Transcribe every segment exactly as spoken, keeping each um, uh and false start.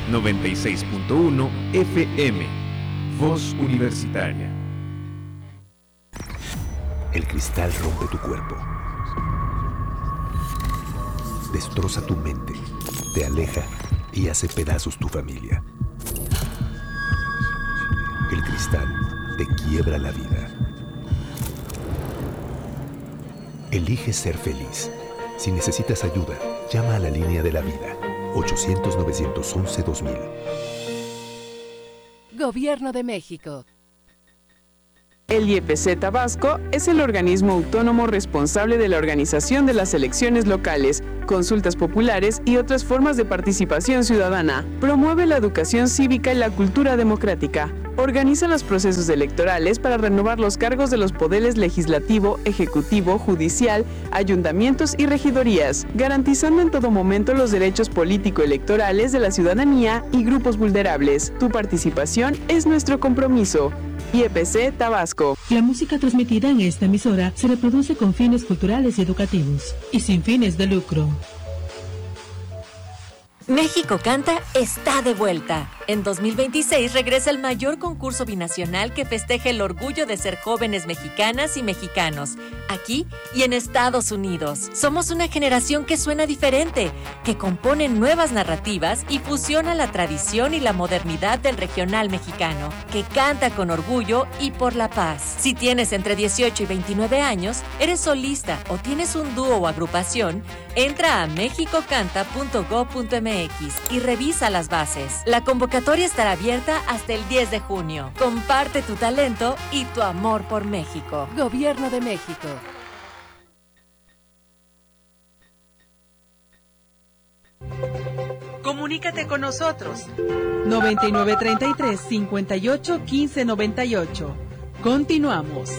noventa y seis punto uno F M, Voz Universitaria. El cristal rompe tu cuerpo, destroza tu mente, te aleja y hace pedazos tu familia. El cristal te quiebra la vida. Elige ser feliz. Si necesitas ayuda, llama a la línea de la vida, ochocientos, novecientos once, dos mil. Gobierno de México. El I E P C Tabasco es el organismo autónomo responsable de la organización de las elecciones locales, consultas populares y otras formas de participación ciudadana. Promueve la educación cívica y la cultura democrática. Organiza los procesos electorales para renovar los cargos de los poderes legislativo, ejecutivo, judicial, ayuntamientos y regidorías, garantizando en todo momento los derechos político-electorales de la ciudadanía y grupos vulnerables. Tu participación es nuestro compromiso. I E P C Tabasco. La música transmitida en esta emisora se reproduce con fines culturales y educativos y sin fines de lucro. México Canta está de vuelta. En dos mil veintiséis regresa el mayor concurso binacional que festeja el orgullo de ser jóvenes mexicanas y mexicanos, aquí y en Estados Unidos. Somos una generación que suena diferente, que compone nuevas narrativas y fusiona la tradición y la modernidad del regional mexicano, que canta con orgullo y por la paz. Si tienes entre dieciocho y veintinueve años, eres solista o tienes un dúo o agrupación, entra a mexico canta punto gob punto m x y revisa las bases. La convocatoria estará abierta hasta el diez de junio. Comparte tu talento y tu amor por México. Gobierno de México. Comunícate con nosotros. noventa y nueve treinta y tres, cincuenta y ocho, quince noventa y ocho. Continuamos.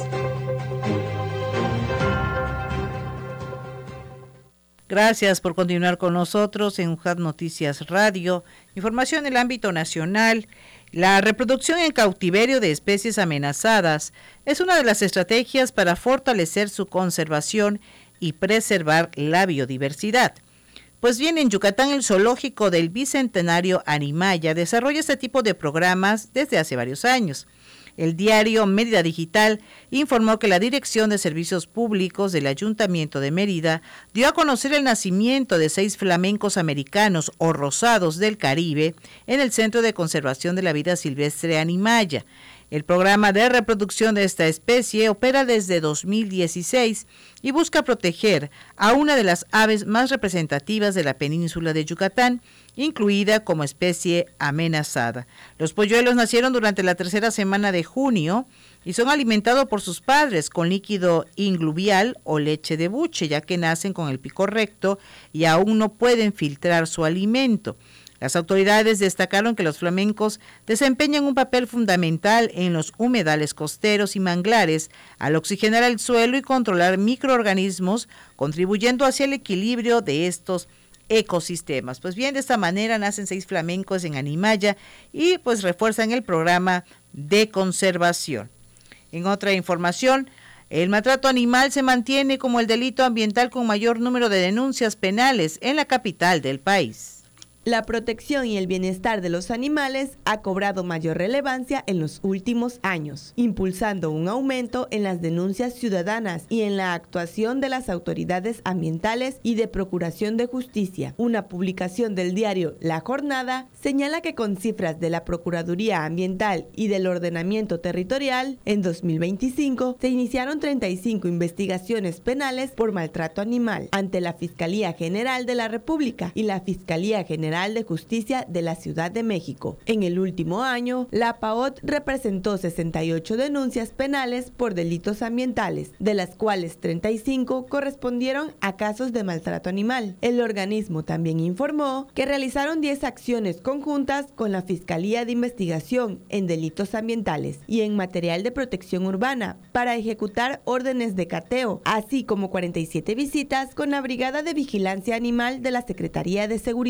Gracias por continuar con nosotros en U J A T Noticias Radio. Información en el ámbito nacional. La reproducción en cautiverio de especies amenazadas es una de las estrategias para fortalecer su conservación y preservar la biodiversidad. Pues bien, en Yucatán el zoológico del Bicentenario Animaya desarrolla este tipo de programas desde hace varios años. El diario Mérida Digital informó que la Dirección de Servicios Públicos del Ayuntamiento de Mérida dio a conocer el nacimiento de seis flamencos americanos o rosados del Caribe en el Centro de Conservación de la Vida Silvestre Animaya. El programa de reproducción de esta especie opera desde dos mil dieciséis y busca proteger a una de las aves más representativas de la península de Yucatán, incluida como especie amenazada. Los polluelos nacieron durante la tercera semana de junio y son alimentados por sus padres con líquido ingluvial o leche de buche, ya que nacen con el pico recto y aún no pueden filtrar su alimento. Las autoridades destacaron que los flamencos desempeñan un papel fundamental en los humedales costeros y manglares al oxigenar el suelo y controlar microorganismos, contribuyendo hacia el equilibrio de estos ecosistemas. Pues bien, de esta manera nacen seis flamencos en Animaya y pues refuerzan el programa de conservación. En otra información, el maltrato animal se mantiene como el delito ambiental con mayor número de denuncias penales en la capital del país. La protección y el bienestar de los animales ha cobrado mayor relevancia en los últimos años, impulsando un aumento en las denuncias ciudadanas y en la actuación de las autoridades ambientales y de procuración de justicia. Una publicación del diario La Jornada señala que con cifras de la Procuraduría Ambiental y del Ordenamiento Territorial, en dos mil veinticinco se iniciaron treinta y cinco investigaciones penales por maltrato animal ante la Fiscalía General de la República y la Fiscalía General de Justicia de la Ciudad de México. En el último año, la P A O T representó sesenta y ocho denuncias penales por delitos ambientales, de las cuales treinta y cinco correspondieron a casos de maltrato animal. El organismo también informó que realizaron diez acciones conjuntas con la Fiscalía de Investigación en Delitos Ambientales y en Material de Protección Urbana para ejecutar órdenes de cateo, así como cuarenta y siete visitas con la Brigada de Vigilancia Animal de la Secretaría de Seguridad Ciudadana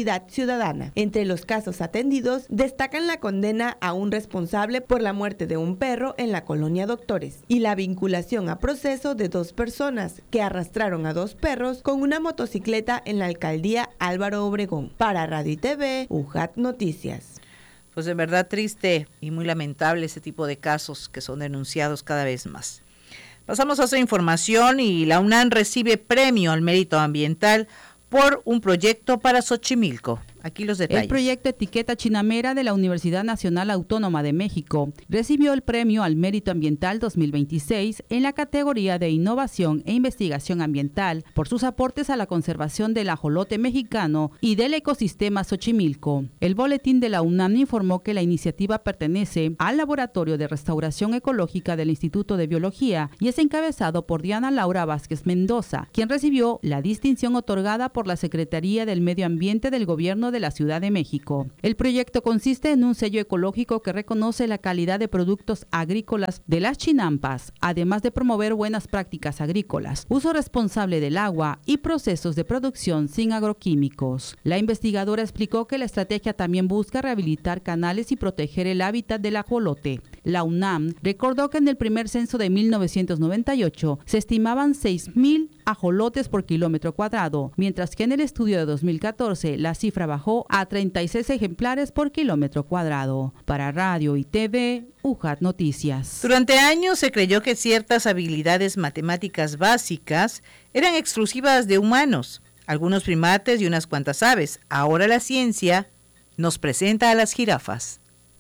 ciudadana. Entre los casos atendidos, destacan la condena a un responsable por la muerte de un perro en la colonia Doctores y la vinculación a proceso de dos personas que arrastraron a dos perros con una motocicleta en la alcaldía Álvaro Obregón. Para Radio y T V, U J A T Noticias. Pues de verdad triste y muy lamentable ese tipo de casos que son denunciados cada vez más. Pasamos a otra información y la UNAM recibe premio al mérito ambiental por un proyecto para Xochimilco. Aquí los detalles. El proyecto Etiqueta Chinamera de la Universidad Nacional Autónoma de México recibió el Premio al Mérito Ambiental dos mil veintiséis en la categoría de Innovación e Investigación Ambiental por sus aportes a la conservación del ajolote mexicano y del ecosistema Xochimilco. El boletín de la UNAM informó que la iniciativa pertenece al Laboratorio de Restauración Ecológica del Instituto de Biología y es encabezado por Diana Laura Vázquez Mendoza, quien recibió la distinción otorgada por la Secretaría del Medio Ambiente del Gobierno de la Ciudad de México. El proyecto consiste en un sello ecológico que reconoce la calidad de productos agrícolas de las chinampas, además de promover buenas prácticas agrícolas, uso responsable del agua y procesos de producción sin agroquímicos. La investigadora explicó que la estrategia también busca rehabilitar canales y proteger el hábitat del ajolote. La UNAM recordó que en el primer censo de mil novecientos noventa y ocho se estimaban seis mil ajolotes por kilómetro cuadrado, mientras que en el estudio de dos mil catorce la cifra bajó a treinta y seis ejemplares por kilómetro cuadrado. Para Radio y T V, U J A T Noticias. Durante años se creyó que ciertas habilidades matemáticas básicas eran exclusivas de humanos, algunos primates y unas cuantas aves. Ahora la ciencia nos presenta a las jirafas.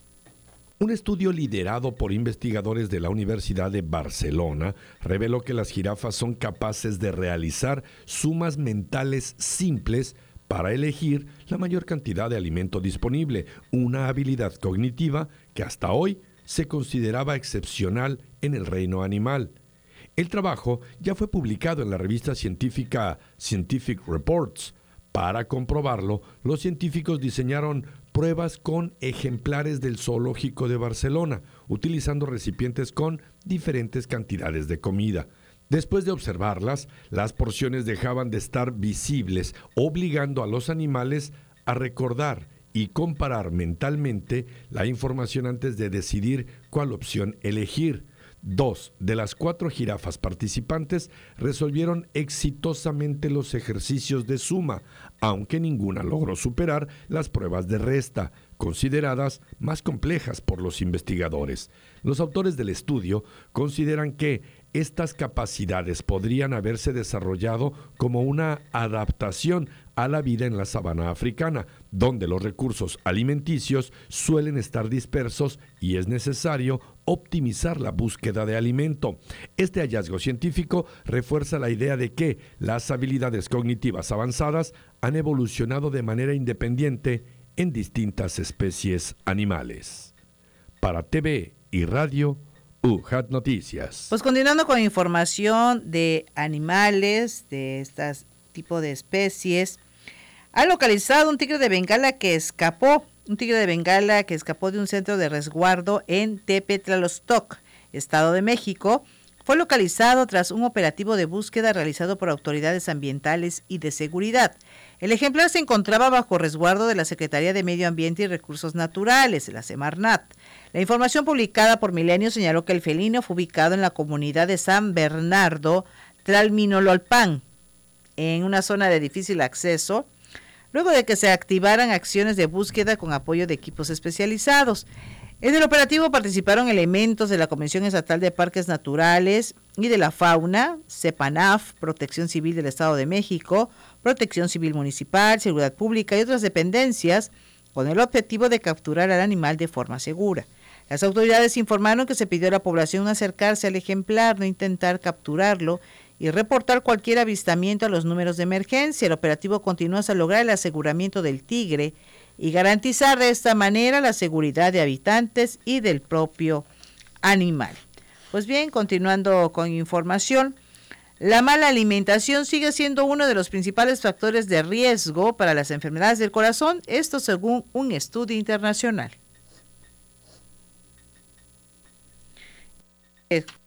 Un estudio liderado por investigadores de la Universidad de Barcelona reveló que las jirafas son capaces de realizar sumas mentales simples para elegir la mayor cantidad de alimento disponible, una habilidad cognitiva que hasta hoy se consideraba excepcional en el reino animal. El trabajo ya fue publicado en la revista científica Scientific Reports. Para comprobarlo, los científicos diseñaron pruebas con ejemplares del zoológico de Barcelona, utilizando recipientes con diferentes cantidades de comida. Después de observarlas, las porciones dejaban de estar visibles, obligando a los animales a recordar y comparar mentalmente la información antes de decidir cuál opción elegir. Dos de las cuatro jirafas participantes resolvieron exitosamente los ejercicios de suma, aunque ninguna logró superar las pruebas de resta, consideradas más complejas por los investigadores. Los autores del estudio consideran que estas capacidades podrían haberse desarrollado como una adaptación a la vida en la sabana africana, donde los recursos alimenticios suelen estar dispersos y es necesario optimizar la búsqueda de alimento. Este hallazgo científico refuerza la idea de que las habilidades cognitivas avanzadas han evolucionado de manera independiente en distintas especies animales. Para T V y Radio, U J A T Noticias. Pues continuando con información de animales, de este tipo de especies, ha localizado un tigre de Bengala que escapó, un tigre de Bengala que escapó de un centro de resguardo en Tepetlalostoc, Estado de México. Fue localizado tras un operativo de búsqueda realizado por autoridades ambientales y de seguridad. El ejemplar se encontraba bajo resguardo de la Secretaría de Medio Ambiente y Recursos Naturales, la Semarnat. La información publicada por Milenio señaló que el felino fue ubicado en la comunidad de San Bernardo, Tlalminololpan, en una zona de difícil acceso, luego de que se activaran acciones de búsqueda con apoyo de equipos especializados. En el operativo participaron elementos de la Comisión Estatal de Parques Naturales y de la Fauna, CEPANAF, Protección Civil del Estado de México, Protección Civil Municipal, Seguridad Pública y otras dependencias, con el objetivo de capturar al animal de forma segura. Las autoridades informaron que se pidió a la población acercarse al ejemplar, no intentar capturarlo y reportar cualquier avistamiento a los números de emergencia. El operativo continúa hasta lograr el aseguramiento del tigre y garantizar de esta manera la seguridad de habitantes y del propio animal. Pues bien, continuando con información, la mala alimentación sigue siendo uno de los principales factores de riesgo para las enfermedades del corazón, esto según un estudio internacional.